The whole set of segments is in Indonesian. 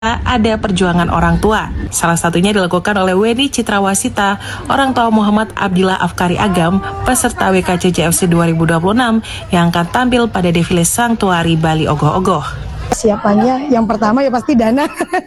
ada perjuangan orang tua. Salah satunya dilakukan oleh Weni Citrawasita, orang tua Muhammad Abdillah Afkari Agam, peserta WKCJFC 2026 yang akan tampil pada defile Sangtuari Bali Ogoh-Ogoh. Siapannya yang pertama ya pasti dana.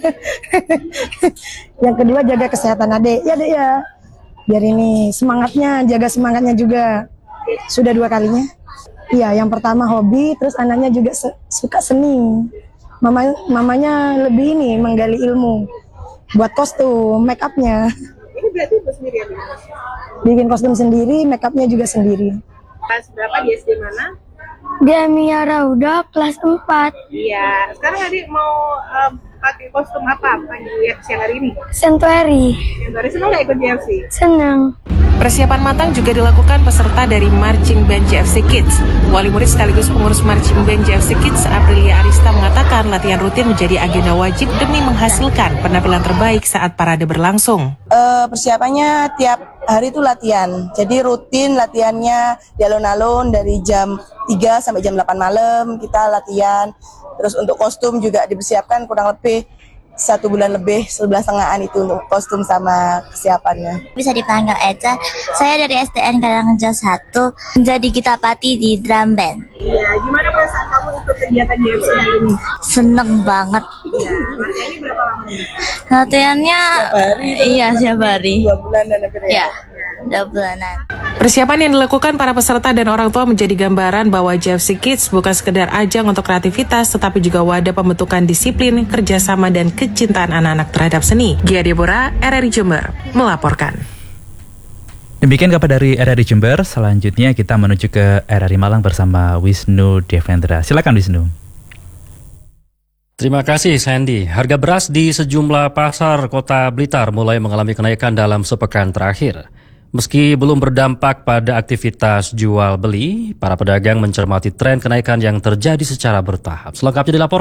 Yang kedua jaga kesehatan adek. Ya dek ya. Biar ini semangatnya, jaga semangatnya juga. Sudah 2 kalinya. Iya, yang pertama hobi, terus anaknya juga suka seni. Mamanya lebih ini menggali ilmu buat kostum, make upnya. Ini berarti ibu sendiri ya? Bikin kostum sendiri, make upnya juga sendiri. Kelas berapa di SD mana? Jamia Rauda kelas 4. Iya. Sekarang adik mau pakai kostum apa pagi siang hari ini? Santuari. Yang baru senang nggak ikut JFC? Senang. Persiapan matang juga dilakukan peserta dari Marching Band JFC Kids. Wali murid sekaligus pengurus Marching Band JFC Kids, Aprilia Arista, mengatakan latihan rutin menjadi agenda wajib demi menghasilkan penampilan terbaik saat parade berlangsung. Persiapannya tiap hari itu latihan. Jadi rutin latihannya di alun-alun dari jam 3 sampai jam 8 malam kita latihan. Terus untuk kostum juga dipersiapkan kurang lebih 1 bulan lebih, 11,5-an itu untuk kostum sama kesiapannya. Bisa dipanggil Eca. Saya dari STN Karangrejo 1 menjadi Gita Pati di drum band. Iya. Gimana perasaan kamu ikut kegiatan JFC hari ini? Seneng banget. Iya. Latihannya berapa lama nih? Latihannya iya setiap hari. 2 bulan dan lebih Ya, 2 bulanan. Persiapan yang dilakukan para peserta dan orang tua menjadi gambaran bahwa JFC Kids bukan sekedar ajang untuk kreativitas, tetapi juga wadah pembentukan disiplin, kerjasama, dan kecintaan anak-anak terhadap seni. Gia Deborah, RRI Jember, melaporkan. Demikian kabar dari RRI Jember. Selanjutnya kita menuju ke RRI Malang bersama Wisnu Devendra. Silakan Wisnu. Terima kasih Sandy. Harga beras di sejumlah pasar kota Blitar mulai mengalami kenaikan dalam sepekan terakhir. Meski belum berdampak pada aktivitas jual beli, para pedagang mencermati tren kenaikan yang terjadi secara bertahap. Selengkapnya dilaporkan